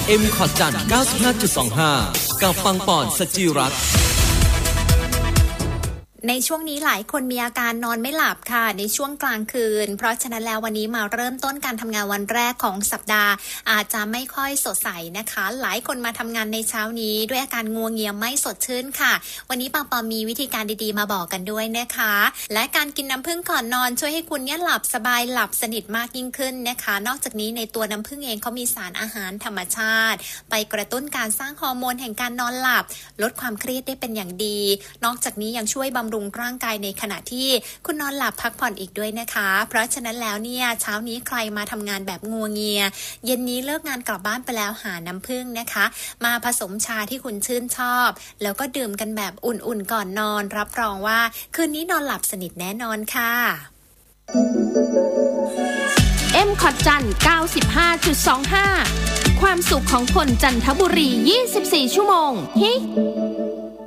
M ขอดจันทร์ 95.25 กับปังปอนสจิรัตน์ในช่วงนี้หลายคนมีอาการนอนไม่หลับค่ะในช่วงกลางคืนเพราะฉะนั้นแล้ววันนี้มาเริ่มต้นการทำงานวันแรกของสัปดาห์อาจจะไม่ค่อยสดใสนะคะหลายคนมาทำงานในเช้านี้ด้วยอาการงัวเงียไม่สดชื่นค่ะวันนี้ปังปอมีวิธีการดีๆมาบอกกันด้วยนะคะและการกินน้ำผึ้งก่อนนอนช่วยให้คุณเนี่ยหลับสบายหลับสนิทมากยิ่งขึ้นนะคะนอกจากนี้ในตัวน้ำผึ้งเองเขามีสารอาหารธรรมชาติไปกระตุ้นการสร้างฮอร์โมนแห่งการนอนหลับลดความเครียดได้เป็นอย่างดีนอกจากนี้ยังช่วยบำรุงร่างกายในขณะที่คุณนอนหลับพักผ่อนอีกด้วยนะคะเพราะฉะนั้นแล้วเนี่ยเช้านี้ใครมาทำงานแบบงัวเงียเย็นนี้เลิกงานกลับบ้านไปแล้วหาน้ำผึ้งนะคะมาผสมชาที่คุณชื่นชอบแล้วก็ดื่มกันแบบอุ่นๆก่อนนอนรับรองว่าคืนนี้นอนหลับสนิทแน่นอนค่ะ M ขอดจันทร์ 95.25 ความสุขของคนจันทบุรี24ชั่วโมงฮิ